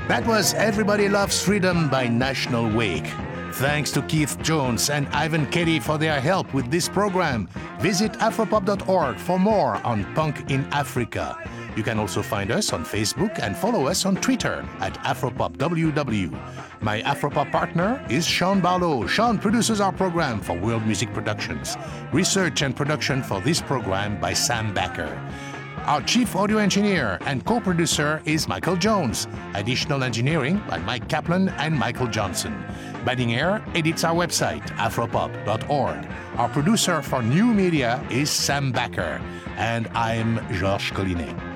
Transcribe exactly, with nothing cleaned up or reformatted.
That was Everybody Loves Freedom by National Wake. Thanks to Keith Jones and Ivan Ketty for their help with this program. Visit afropop dot org for more on punk in Africa. You can also find us on Facebook and follow us on Twitter at AfropopWW. My Afropop partner is Sean Barlow. Sean produces our program for World Music Productions. Research and production for this program by Sam Backer. Our chief audio engineer and co-producer is Michael Jones. Additional engineering by Mike Kaplan and Michael Johnson. Banning Air edits our website, afropop dot org. Our producer for new media is Sam Backer. And I'm Georges Collinet.